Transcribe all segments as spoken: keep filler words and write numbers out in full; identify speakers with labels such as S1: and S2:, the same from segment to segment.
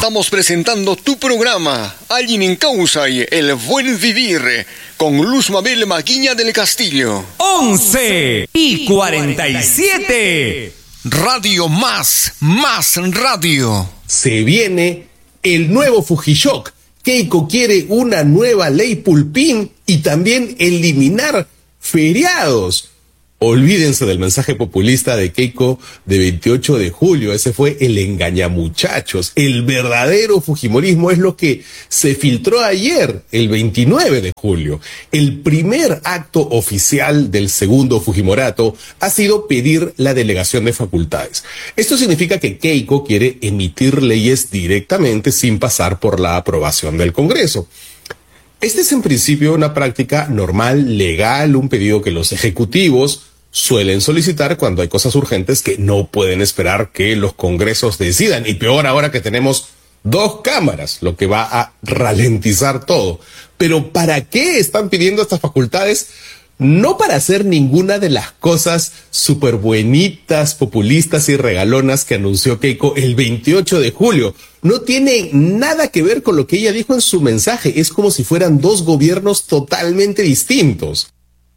S1: Estamos presentando tu programa, Alguien en Causa y El Buen Vivir, con Luz Mabel Maguiña del Castillo.
S2: once y cuarenta y siete.
S1: Radio Más, Más Radio.
S3: Se viene el nuevo Fujishock. Keiko quiere una nueva ley Pulpín y también eliminar feriados. Olvídense del mensaje populista de Keiko de veintiocho de julio. Ese fue el engañamuchachos. El verdadero fujimorismo es lo que se filtró ayer, el veintinueve de julio. El primer acto oficial del segundo fujimorato ha sido pedir la delegación de facultades. Esto significa que Keiko quiere emitir leyes directamente sin pasar por la aprobación del Congreso. Esta es en principio una práctica normal, legal, un pedido que los ejecutivos suelen solicitar cuando hay cosas urgentes que no pueden esperar que los congresos decidan. Y peor ahora que tenemos dos cámaras, lo que va a ralentizar todo. Pero ¿para qué están pidiendo estas facultades? No para hacer ninguna de las cosas súper buenitas, populistas y regalonas que anunció Keiko el veintiocho de julio. No tiene nada que ver con lo que ella dijo en su mensaje. Es como si fueran dos gobiernos totalmente distintos.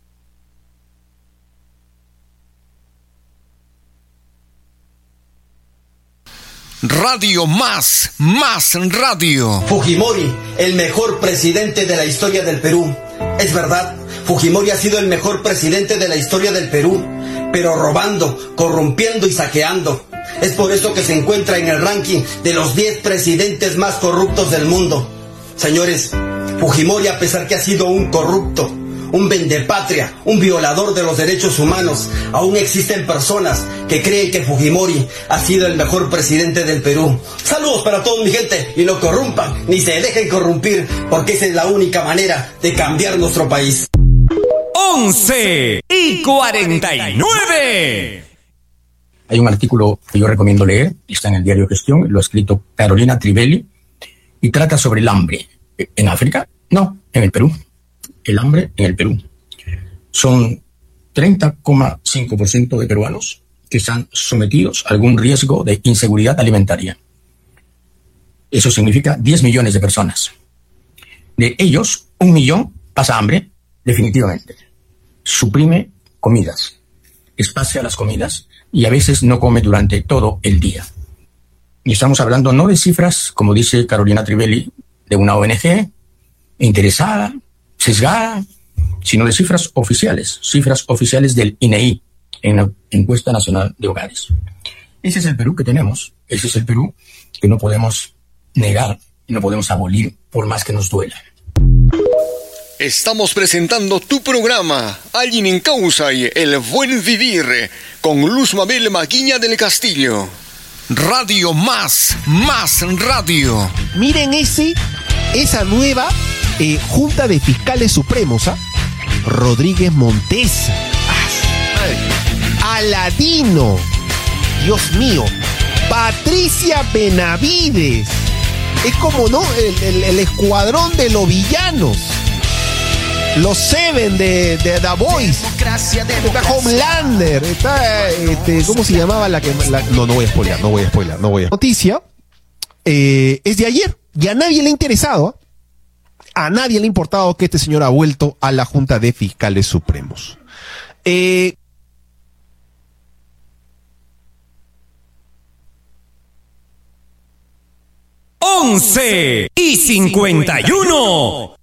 S1: Radio Más, Más Radio.
S4: Fujimori, el mejor presidente de la historia del Perú. Es verdad, Fujimori ha sido el mejor presidente de la historia del Perú, pero robando, corrompiendo y saqueando. Es por eso que se encuentra en el ranking de los diez presidentes más corruptos del mundo. Señores, Fujimori, a pesar que ha sido un corrupto, un vendepatria, un violador de los derechos humanos, aún existen personas que creen que Fujimori ha sido el mejor presidente del Perú. Saludos para todos, mi gente, y no corrompan, ni se dejen corrompir, porque esa es la única manera de cambiar nuestro país.
S2: once y cuarenta y nueve.
S5: Hay un artículo que yo recomiendo leer, está en el diario Gestión, lo ha escrito Carolina Trivelli, y trata sobre el hambre. ¿En África? No, en el Perú. El hambre en el Perú. Son treinta coma cinco por ciento de peruanos que están sometidos a algún riesgo de inseguridad alimentaria. Eso significa diez millones de personas. De ellos, un millón pasa hambre definitivamente. Suprime comidas, espacia las comidas y a veces no come durante todo el día. Y estamos hablando no de cifras, como dice Carolina Trivelli, de una O N G interesada, sesgada, sino de cifras oficiales, cifras oficiales del I N E I, en la Encuesta Nacional de Hogares. Ese es el Perú que tenemos, ese es el Perú que no podemos negar y no podemos abolir por más que nos duela.
S1: Estamos presentando tu programa, Alguien en Causa y El Buen Vivir, con Luz Mabel Maguiña del Castillo. Radio Más, Más Radio.
S6: Miren ese, esa nueva eh, Junta de Fiscales Supremos, ¿ah? Rodríguez Montes, Aladino, Dios mío, Patricia Benavides. Es como, ¿no? El, el, el escuadrón de los villanos. Los Seven de, de The Boys. Está Homelander. Está, este, ¿cómo se llamaba la que...? La, no, no voy a spoiler, no voy a spoiler, no voy a... Noticia eh, es de ayer y a nadie le ha interesado. A nadie le ha importado que este señor ha vuelto a la Junta de Fiscales Supremos. Eh...
S2: once y cincuenta y uno.